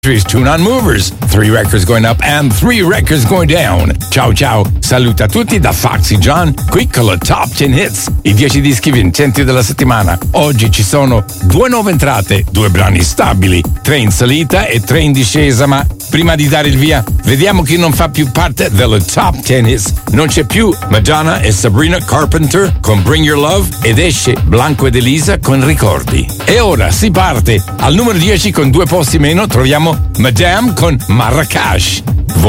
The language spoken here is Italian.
Two non-movers, 3 records going up and 3 records going down. Ciao ciao, saluta a tutti da Foxy John, qui con la Top 10 Hits, i 10 dischi vincenti della settimana. Oggi ci sono 2 nuove entrate, 2 brani stabili, 3 in salita e 3 in discesa, ma prima di dare il via, vediamo chi non fa più parte della Top 10 Hits. Non c'è più Madonna e Sabrina Carpenter con Bring Your Love ed esce Blanco ed Elisa con Ricordi. E ora si parte. Al numero 10 con 2 posti meno troviamo Madame con Marracash.